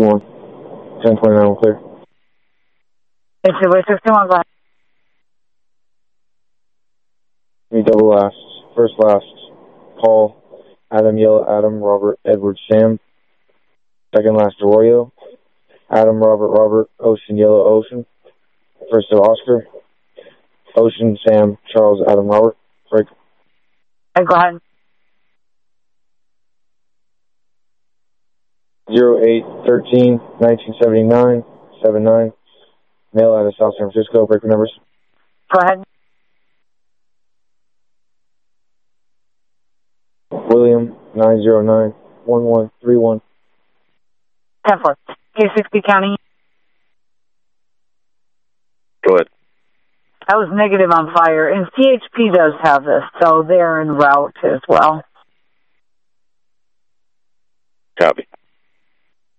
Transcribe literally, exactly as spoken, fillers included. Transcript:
two one. ten twenty-nine, clear. It's Subway sixty-one, go ahead. Me double last. First last. Paul, Adam, Yellow, Adam, Robert, Edward, Sam. Second last, Arroyo. Adam, Robert, Robert, Ocean, Yellow, Ocean. First to Oscar. Ocean, Sam, Charles, Adam, Robert. Break. Hey, go ahead. zero eight thirteen nineteen seventy-nine seven nine. Mail out of South San Francisco. Break the numbers. Go ahead. William, nine zero nine one one three one. ten four. K sixty County. Go ahead. I was negative on fire, and C H P does have this, so they're en route as well. Copy.